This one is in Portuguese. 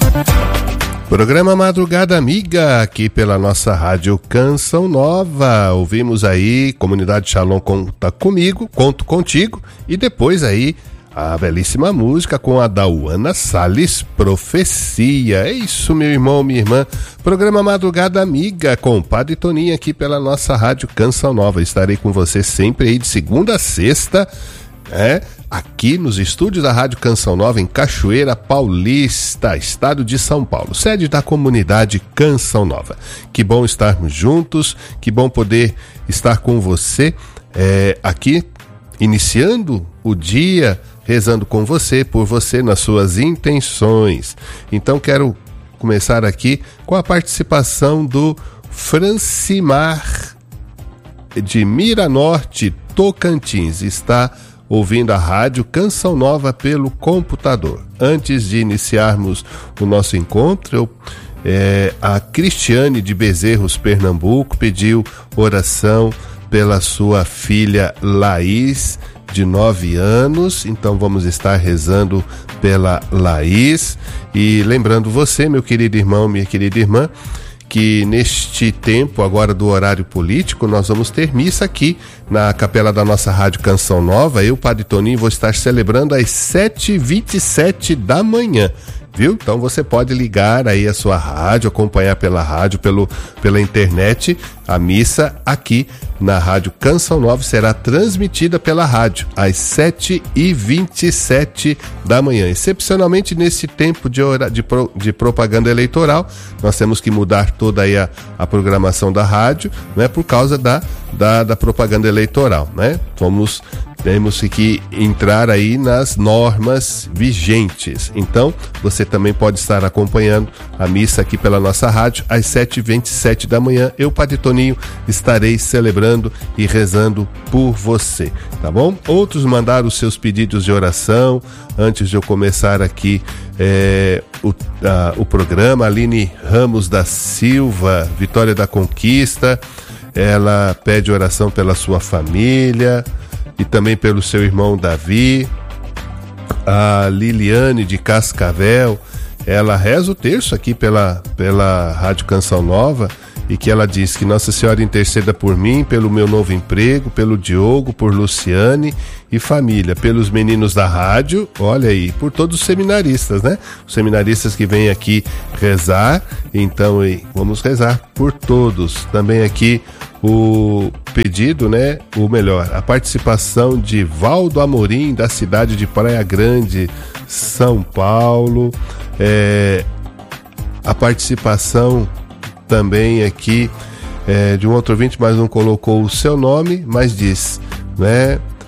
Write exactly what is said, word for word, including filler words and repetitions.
Programa Madrugada Amiga, aqui pela nossa rádio Canção Nova. Ouvimos aí Comunidade Shalom Conta Comigo, Conto Contigo, e depois aí a belíssima música com a Dauana Salles, Profecia. É isso, meu irmão, minha irmã. Programa Madrugada Amiga com o Padre Toninho aqui pela nossa rádio Canção Nova. Estarei com você sempre aí de segunda a sexta, é, aqui nos estúdios da Rádio Canção Nova, em Cachoeira Paulista, estado de São Paulo, sede da comunidade Canção Nova. Que bom estarmos juntos, que bom poder estar com você é, aqui, iniciando o dia, rezando com você, por você, nas suas intenções. Então quero começar aqui com a participação do Francimar, de Miranorte, Tocantins. Está ouvindo a rádio Canção Nova pelo computador. Antes de iniciarmos o nosso encontro, eu, é, a Cristiane de Bezerros, Pernambuco, pediu oração pela sua filha Laís, de nove anos. Então vamos estar rezando pela Laís. E lembrando você, meu querido irmão, minha querida irmã, que neste tempo agora do horário político nós vamos ter missa aqui na capela da nossa rádio Canção Nova. Eu, Padre Toninho, vou estar celebrando às sete e vinte e sete da manhã, viu? Então você pode ligar aí a sua rádio, acompanhar pela rádio, pelo, pela internet. A missa aqui na rádio Canção Nova será transmitida pela rádio às sete e vinte e sete da manhã. Excepcionalmente nesse tempo de, hora, de, pro, de propaganda eleitoral, nós temos que mudar toda aí a, a programação da rádio, né, por causa da, da, da propaganda eleitoral, né? Vamos Temos que entrar aí nas normas vigentes. Então, você também pode estar acompanhando a missa aqui pela nossa rádio às sete e vinte e sete da manhã. Eu, Padre Toninho, estarei celebrando e rezando por você, tá bom? Outros mandaram os seus pedidos de oração. Antes de eu começar aqui é, o, a, o programa, Aline Ramos da Silva, Vitória da Conquista, ela pede oração pela sua família e também pelo seu irmão Davi. A Liliane de Cascavel, ela reza o terço aqui pela, pela Rádio Canção Nova, e que ela diz que Nossa Senhora interceda por mim, pelo meu novo emprego, pelo Diogo, por Luciane e família, pelos meninos da rádio, olha aí, por todos os seminaristas, né? Os seminaristas que vêm aqui rezar. Então, vamos rezar por todos. Também aqui o pedido, né? Ou melhor, a participação de Valdo Amorim, da cidade de Praia Grande, São Paulo. É, a participação também aqui é, de um outro ouvinte, mas não colocou o seu nome, mas diz, né?